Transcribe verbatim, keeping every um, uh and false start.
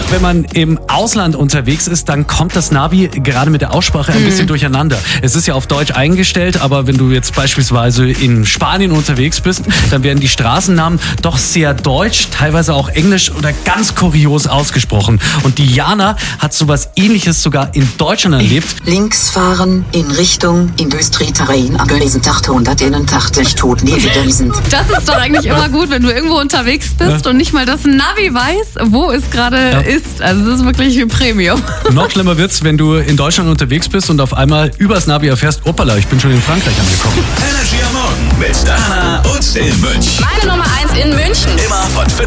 Wenn man im Ausland unterwegs ist, dann kommt das Navi gerade mit der Aussprache ein bisschen durcheinander. Es ist ja auf Deutsch eingestellt, aber wenn du jetzt beispielsweise in Spanien unterwegs bist, dann werden die Straßennamen doch sehr deutsch, teilweise auch englisch oder ganz kurios ausgesprochen. Und die Jana hat sowas Ähnliches sogar in Deutschland erlebt. Links fahren in Richtung Industrieterrain abgelesen achthunderteinundachtzig tot niedergewiesen. Das ist doch eigentlich immer gut, wenn du irgendwo unterwegs bist Ja. und nicht mal das Navi weiß, wo es gerade Ja. ist. Also das ist wirklich ein Premium. Noch schlimmer wird's, wenn du in Deutschland unterwegs bist und auf einmal übers Navi erfährst, opala, ich bin schon in Frankreich angekommen. Energy am Morgen mit Dana und dem Mönch. Meine Nummer eins in München. Immer von fünf